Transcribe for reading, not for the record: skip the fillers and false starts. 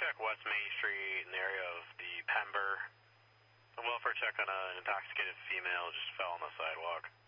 check West Main Street in the area of the Pember. A welfare check on an intoxicated female just fell on the sidewalk.